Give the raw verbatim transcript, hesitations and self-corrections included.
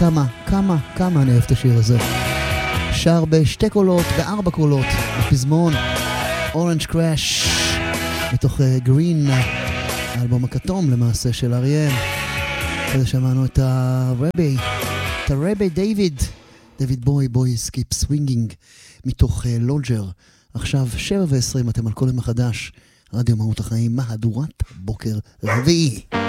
כמה, כמה, כמה אני אוהב את השיר הזה. שר בשתי קולות, בארבע קולות, בפזמון אורנג' קראש, מתוך גרין, האלבום הכתום למעשה של אריאל. כזה שמענו את הרבי, את הרבי דיוויד, דיוויד בוי, בוי סקיפ סווינגינג, מתוך לוג'ר. עכשיו שבע ועשרים, אתם על כל יום החדש, רדיו מהות החיים, מהדורת בוקר רביעי.